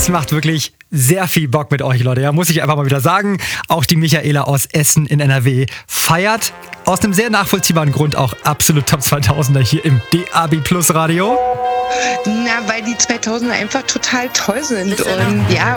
Es macht wirklich sehr viel Bock mit euch, Leute. Ja, muss ich einfach mal wieder sagen. Auch die Michaela aus Essen in NRW feiert aus einem sehr nachvollziehbaren Grund auch absolut Top 2000er hier im DAB Plus Radio. Na, weil die 2000er einfach total toll sind und ja.